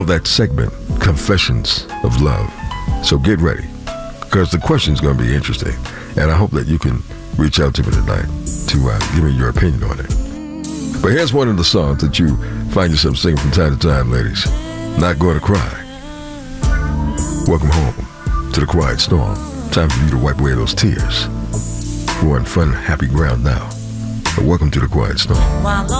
That segment, Confessions of Love. So get ready, because the question's going to be interesting, and I hope that you can reach out to me tonight to give me your opinion on it. But here's one of the songs that you find yourself singing from time to time, ladies. Not Going to Cry. Welcome home to the Quiet Storm. Time for you to wipe away those tears. We're on fun, happy ground now. But welcome to the Quiet Storm.